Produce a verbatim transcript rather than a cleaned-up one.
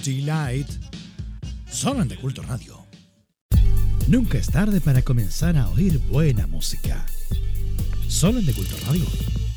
City Light. Solo en De Culto Radio. Nunca es tarde para comenzar a oír buena música. Solo en De Culto Radio.